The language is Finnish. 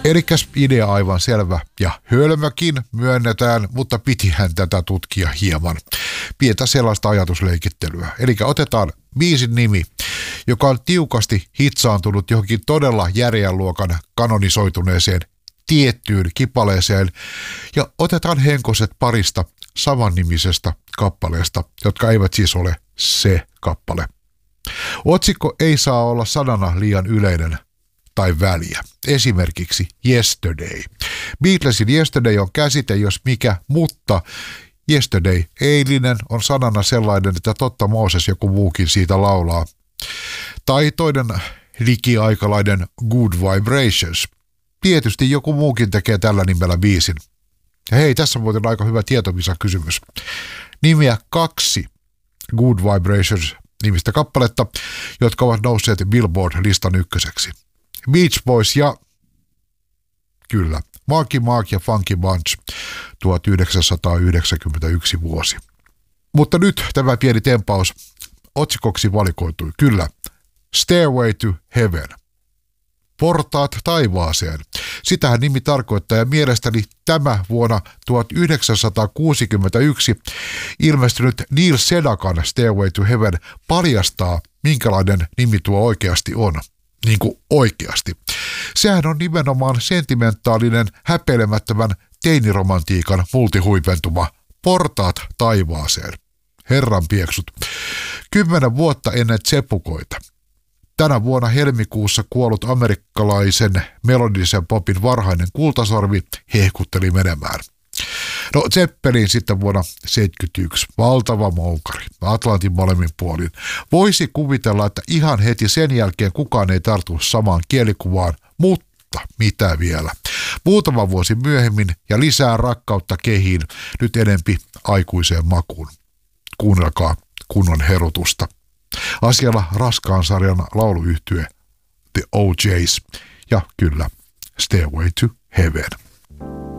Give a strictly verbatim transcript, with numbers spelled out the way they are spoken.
Elikäs idea aivan selvä ja hölmökin myönnetään, mutta pitihän tätä tutkia hieman. Pientä sellaista ajatusleikittelyä. Eli otetaan biisin nimi, joka on tiukasti hitsaantunut johonkin todella järeän luokan kanonisoituneeseen tiettyyn kipaleeseen ja otetaan henkoset parista samannimisestä kappaleesta, jotka eivät siis ole se kappale. Otsikko ei saa olla sanana liian yleinen tai väliä. Esimerkiksi Yesterday. Beatlesin Yesterday on käsite, jos mikä, mutta Yesterday, eilinen, on sanana sellainen, että totta Mooses joku muukin siitä laulaa. Tai toinen likiaikalainen Good Vibrations. Tietysti joku muukin tekee tällä nimellä biisin. Ja hei, tässä on muuten aika hyvä tietomisa kysymys. Nimiä kaksi Good Vibrations nimistä kappaletta, jotka ovat nousseet Billboard-listan ykköseksi. Beach Boys ja, kyllä, Marky Mark ja Funky Bunch, tuhatyhdeksänsataayhdeksänkymmentäyksi vuosi. Mutta nyt tämä pieni tempaus otsikoksi valikoitui, kyllä, Stairway to Heaven. Portaat taivaaseen. Sitähän nimi tarkoittaa ja mielestäni tämä vuonna tuhatyhdeksänsataakuusikymmentäyksi ilmestynyt Neil Sedakan Stairway to Heaven paljastaa, minkälainen nimi tuo oikeasti on. Niin kuin oikeasti. Sehän on nimenomaan sentimentaalinen, häpeilemättömän teiniromantiikan multihuipentuma. Portaat taivaaseen. Herran pieksut. Kymmenen vuotta ennen tsepukoita. Tänä vuonna helmikuussa kuollut amerikkalaisen melodisen popin varhainen kultasarvi hehkutteli menemään. No Zeppelin sitten vuonna seitsemänkymmentäyksi, valtava moukari, Atlantin molemmin puolin. Voisi kuvitella, että ihan heti sen jälkeen kukaan ei tartu samaan kielikuvaan, mutta mitä vielä. Muutama vuosi myöhemmin ja lisää rakkautta kehiin, nyt enempi aikuiseen makuun. Kuunnelkaa kunnon herutusta. Asialla raskaan sarjan lauluyhtye The O Js ja kyllä Stairway to Heaven.